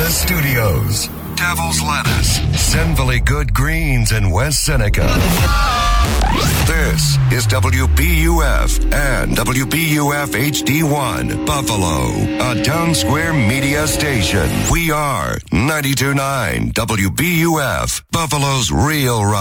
the studios. Devil's Lettuce, Sinfully Good Greens in West Seneca. This is WBUF and WBUF HD1, Buffalo, a Town Square media station. We are 92.9 WBUF, Buffalo's real rock.